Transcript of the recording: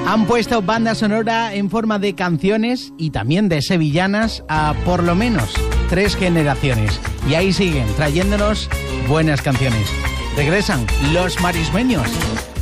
Han puesto banda sonora en forma de canciones y también de sevillanas a por lo menos 3 generaciones. Y ahí siguen trayéndonos buenas canciones. Regresan los Marismeños.